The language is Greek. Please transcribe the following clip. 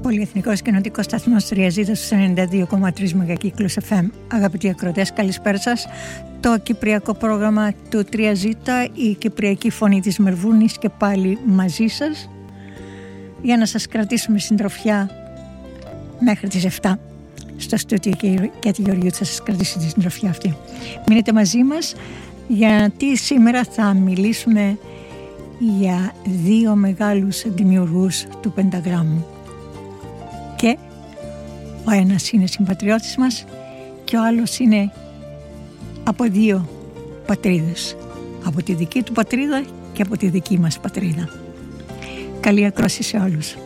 Πολυεθνικός κοινοτικός σταθμός Τριαζίτας στους 92,3 μεγακύκλους FM. Αγαπητοί ακροατές, καλησπέρα σας. Το κυπριακό πρόγραμμα του Τριαζίτα, η κυπριακή φωνή της Μερβούνης, και πάλι μαζί σας για να σας κρατήσουμε συντροφιά μέχρι τις 7 στο στούτιο, και τη Γεωργίου θα σας κρατήσει τη συντροφιά αυτή. Μείνετε μαζί μας, γιατί σήμερα θα μιλήσουμε για δύο μεγάλους δημιουργούς του πενταγράμμου. Και ο ένας είναι συμπατριώτης μας και ο άλλος είναι από δύο πατρίδες, από τη δική του πατρίδα και από τη δική μας πατρίδα. Καλή ακρόαση σε όλους.